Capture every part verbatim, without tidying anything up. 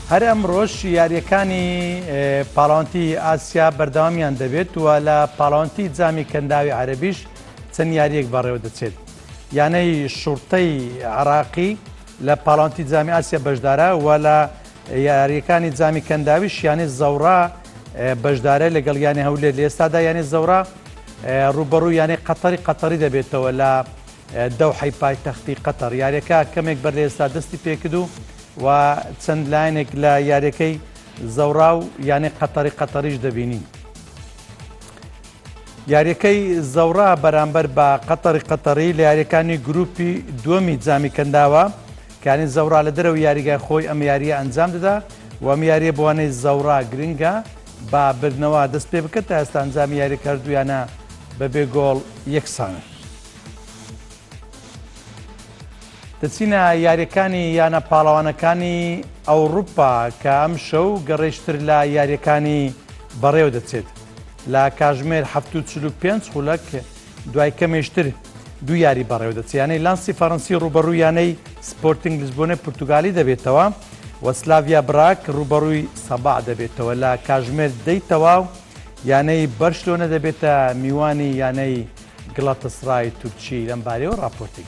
هەر ئەمڕۆژ یاریەکانی پاڵاوانتی ئاسیا بەردەوامیان دەبێت و لە پاڵاوانتی جامی کەنداوی عەرەبیش چەند یاریەک بەڕێوە دەچێت. یانەی شوڕتەی عێراقی لە پاڵاوانتی جامی ئاسیا بەشدارە و لە یاریەکانی جامی کەنداویش یانەی زەورا بەشدارە لەگەڵ یانی هەولێر لە ئێستادا یانی زەورا ڕوبەڕووی یانەی قەتەری قەتەری دەبێتەوە لە دەوحەی پایتەختی قەتەر. یاریەکە کەمێک بەر لە ئێستا دەستی پێکردو و چەند لایەنێک لە یاریەکەی زەورا و یانەی قەتەری قەتەریش دەبینین. یاریەکەی زەورا بەرامبەر بە قەتەری قەتەری لە یاریەکانی گروپی دووەمی جامی کەنداوە کانی زەورا لە دەرەوە یاریگای خۆی ئەم یاریە ئەنجام دەدا و ئەم یاریە بۆوانەی زەورا گرنگە با بردنەوە دەست پێ بکات تا ئێستا ئەنجامی یاری کردویانە بەبێ گۆڵ یەکسانە. دەچینە یاریەکانی یانە پاڵەوانەکانی ئەوروپا کە ئەم شەو گەڕێشتر لە یاریەکانی بەڕێوە دەچێت. لە کاژمێر هەفتاد و چل و پێنج خولەک دوای کەمێشتر دوو یاری بەڕێوە دەچێت. یانەی لانسی فەڕەنسی ڕوبەڕووی یانەی سپۆرتینگ لیزبۆنە پورتوگالی دەبێتەوە و سلاڤیا براک ڕوبەڕووی سەباع دەبێتەوە. لە کاژمێر دەیتەوە و یانەی بەرشلۆنە دەبێتە میوانی یانەی گڵاتەسرای تورکی لەم بارەوە ڕاپۆرتی.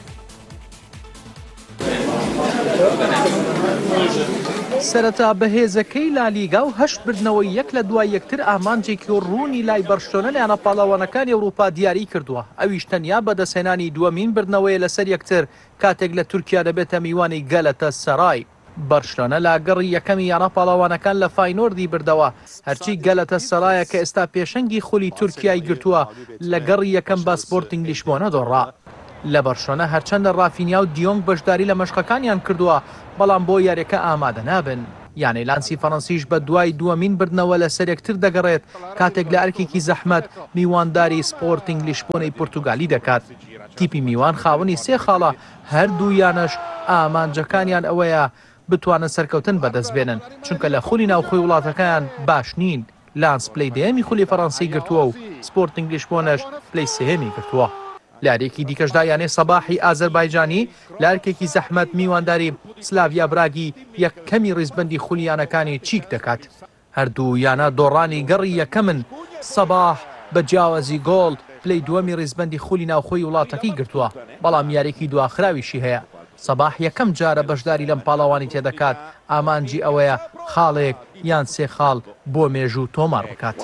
سەرەتا بەهێزەکەی لالیگا و هەشت بردنەوەی یەک لە دوای یەکتر ئامانجێکی ڕوونی لای بەرشلۆنە لەیانە پاڵاوانەکانی ئەوروپا دیاری کردووە. ئەویش تەنیا بەدەسێنانی دووەمین بردنەوەیە لەسەر یەکتر کاتێک لە تورکیا دەبێتە میوانی گەلەتە سەرای. بەرشلۆنە لا گەڕی یەکەمی یانە پاڵاوانەکان لە فاینۆردی بردەوە هەرچی گەلەتە سەرایە کە ئێستا پێشەنگی خولی تورکیای گرتووە لە گەڕی یەکەم بە سپۆرتینگ لیشبۆنە دۆڕا. لە بەرشلۆنە هەرچەندە ڕافینیا و دیۆنگ بەشداری لە مەشقەکانیان کردووە بەڵام بۆ یاریەکە ئامادە نابن. یانەی لانسی فەڕەنسیش بە دوای دووەمین بردنەوە لە سەرێکتر دەگەڕێت کاتێک لە ئەرکێکی زەحمەت میوانداری سپۆرتینگ لیشبۆنەی پورتوگالی دەکات. تیپی میوان خاوەنی سێ خاڵە هەردوو یانەش ئامانجەکانیان ئەوەیە بتوانن سەرکەوتن بەدەست بێنن چونکە لە خولی ناوخۆی وڵاتەکەیان باش نین. لانس پلەی دەیەمی خولی فەڕەنسی گرتووە و سپۆرتینگ لیشبۆنەش پلەی سێهەمی گرتووە. لارێکی دیکەشدا یانەی سەباحی ئازەربایجانی لارکێکی زەحمەت میوانداری سلاڤیا براگی یەکەمی ڕیزبەندی خولیانەکانی چیک دەکات. هەردوو یانە دۆڕانی گەڕی یەکەمن. سەباح بە جیاوازی گۆڵ پلەی دووەمی ڕیزبەندی خولی ناوخۆی وڵاتەکەی گرتووە بەڵام یارێکی دواخراویشی هەیە. سەباح یەکەم جارە بەشداری لەم پاڵاوانی تێدەکات ئامانجی ئەوەیە خاڵێک یان سێ خاڵ بۆ مێژوو تۆمار بکات.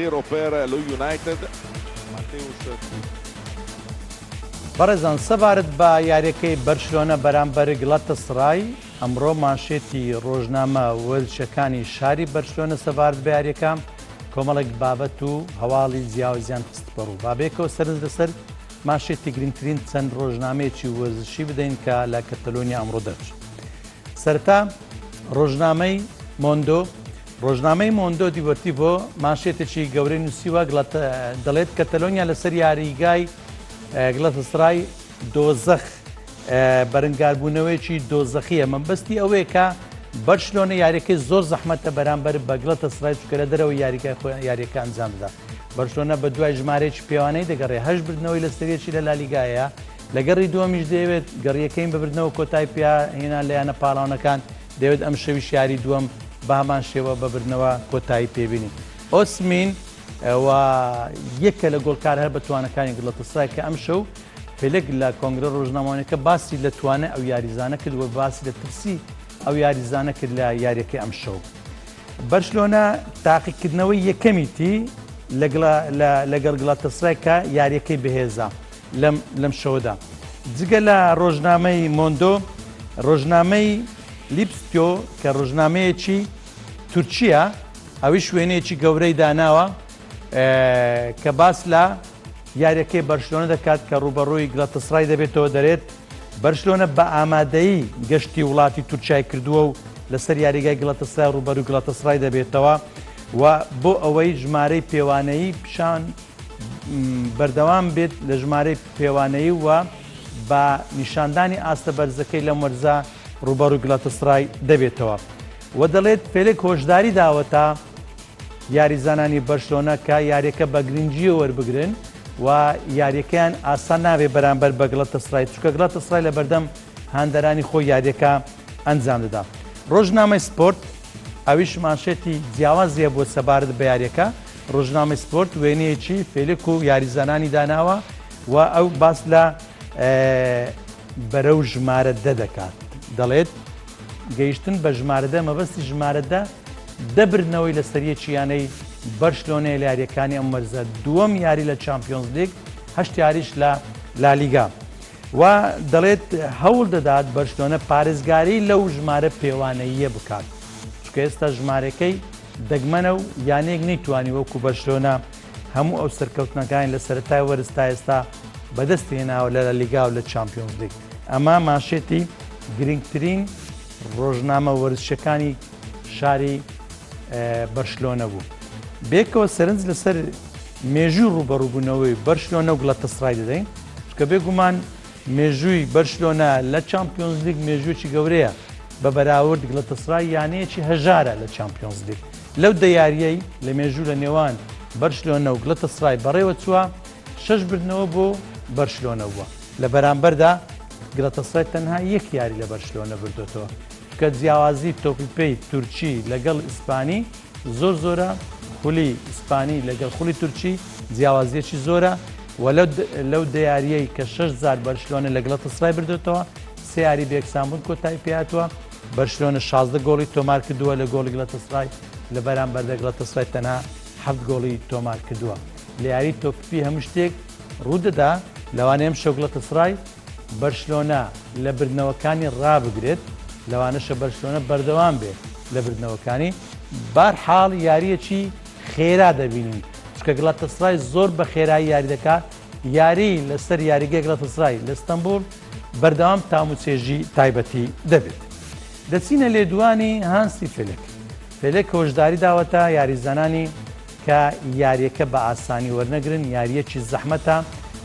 بەڕێزان سەبارەت بە یاریەکەی بەرشلۆنە بەرامبەر گڵاتەسرای ئەمڕۆ مانشێتی ڕۆژنامە وەرزشەکانی شاری بەرشلۆنە سەبارەت بە یاریەکە کۆمەڵێک بابەت و هەواڵی جیاوازیان خست بەڕوو بابێکەوە سەرنج لەسەر مانشێتی گرنگترین چەند ڕۆژنامەیەکی وەرزشی بدەین کە لە کەتەلۆنیا ئەمڕۆ دەرچێت. سەرەتا ڕۆژنامەی مۆندۆ ڕۆژنامەی مۆندۆ دیوەرتی بۆ مانشێتێکی گەورەی نووسیوە دەڵێت کەتەلۆنیا لەسەر یاریگای گڵاتەسرای دۆزەخ بەرەنگاربوونەوەیکی دۆزەخیە. مەبەستی ئەوەیە کە بەرشلۆنە یاریەکەی زۆر زەحمەتە بەرامبەر بە گڵاتەسرای چونکە لە دەرەوە یاریەکە ئەنجام دەدا. بەرشلۆنە بە دوای ژمارەیەکی پێوانەی دەگەڕێ هەشت بردنەوەی لە سەرێکی لە لالیگایە لە گەڕی دووەمیش دەوێت گەڕیەکەین ببردنەوە کۆتای پیا هێنا لە یانە پاڵاوانەکان دەوێت ئەم شەویش یاری دووەم بە هەمان شێوە ببردنەوە کۆتایی پێبینی. ئۆسمین و یەکە لە گۆڵکار هەر بە توانەکانی گڵاتەسرای کە ئەم شەو پێلێک لە کۆنگرە ڕۆژنامەوانەکە باسی لە توانە ئەو یاریزانە کرد و باسی لە ترسی ئەو یاریزانە کرد لە یاریەکەی ئەم شەو. بەرشلۆنە تاقیکردنەوەی یەکەمیتی لەگەڵ گڵاتەسرای کە یاریەکەی بەهێزە لەم شەوەدا. جگە لە ڕۆژنامەی مۆندۆ ڕۆژنامەی لیپستۆ کە ڕۆژنامەیەکی تورکیە ئەوی شوێنەیەکی گەورەی داناوە کە باس لە یاریەکەی بەرشلۆنە دەکات کە ڕوبەڕووی گڵاتەسرای دەبێتەوە دەرێت. بەرشلۆنە بە ئامادەیی گەشتی وڵاتی تورکیای کردووە و لەسەر یاریگای گڵاتەسرای ڕوبەڕووی گڵاتەسرای دەبێتەوە و بۆ ئەوەی ژمارەی پێوانەیی پیشان بەردەوام بێت لە ژمارەی پێوانەیی و بە نیشاندانی ئاستە بەرزەکەی لەم وەرزە ڕوبەڕووی گڵاتەسرای دەبێتەوە و دەڵێت فێلێک هۆشداری داوەتە یاریزانانی بەرشلۆنە کە یاریەکە بە گرنگجیە وەربگرن و یاریەکەیان ئاسان نابێ بەرامبەر بە گڵاتەسرای چونکە گڵاتەسرای لە بەردەم هاندەرانی خۆی یاریەکە ئەنجام دەدا. ڕۆژنامەی سپۆرت ئەویش مانشێتی جیاوازیە بۆ سەبارەت بە یاریەکە ڕۆژنامەی سپۆرت وێنەیەکی فێلک و یاریزانانی داناوە و ئەو باس لە بەرەو ژمارە دە دەکات دەڵێت گەیشتن بە ژمارەدە مەبەستی ژمارەدە دەبرنەوەی لە سەریەکییانەی بەرشلۆنەیە لە یاریەکانی ئەم مەرزە دووەم یاری لە چامپیۆنز لیگ هەشت یاریش لە لالیگا و دەڵێت هەوڵ دەدات بەرشلۆنە پارێزگاری لەو ژمارە پێوانەییە بکات چکە ئێستا ژمارەکەی دەگمەنە و یانەیەک نەیتوانی وەکو بەرشلۆنە هەموو ئەو سەرکەوتنەکانی لە سەرەتای وەرستا ئێستا بەدەست هێناوە لە لالیگا و لە چامپیۆنز لیگ ئەمە ماشێتی گرنگترین ڕۆژنامە وەرزشەکانی شاری بەرشلۆنە بوو بێکەوە سەرنج لەسەر مێژووی ڕوبەڕووبوونەوەی بەرشلۆنە و گڵەتەسڕای دەدەین چکە بێگومان مێژووی بەرشلۆنە لە چامپیۆنز لیگ مێژووی گەورەیە بە بەراورد گڵەتەسڕای یانەیەکی هەژارە لە چامپیۆنز لیگ لەو دەیاریەی لە مێژوو لە نێوان بەرشلۆنە و گڵەتەسڕای بەڕێوە چووە شەش بردنەوە بۆ بەرشلۆنە بووە لە بەرامبەردا گڵەتەسڕای تەنها یەک یاری لە بەرشلۆنە بردوێتەوە کە جیاوازی تۆپیپەی تورکی لەگەڵ ئیسپانی زۆر زۆرە خولی ئیسپانی لەگەڵ خولی تورکی جیاوازیەکی زۆرە و لەو دەیاریەی کە شەش جار بەرشلۆنە لە گڵەتەسڕای بردوێتەوە سێ یاری بێکسانبوون کۆتایی پێهاتووە بەرشلۆنە شازدە گۆڵی تۆمار کردووە لە گۆڵی گڵەتەسڕای لە بەرامبەر گڵەتەسڕای تەنها حەفت گۆڵی تۆمار کردووە لە یاری تۆپی هەموو شتێک ڕوودەدا لەوانەیە ئەم شەو گڵەتەسڕای بەرشلۆنە لە بردنەوەکانی ڕابگرێت لەوانەشە بەرشلۆنە بەردەوام بێت لە بردنەوەکانی بارحاڵ یاریەکی خێرا دەبینین چکە گڵەتەسڕای زۆر بە خێرایی یاری دەکات یاری لەسەر یاریگەی گڵەتەسڕای لە ئەستەمبول بەردەوام تاموچێژی تایبەتی دەبێت دەچینە لێدوانی هانسی فێلک فێلک هۆشداری داوەتە یاریزانانی کە یاریەکە بە ئاسانی وەرنەگرن یاریەکی زەحمەتە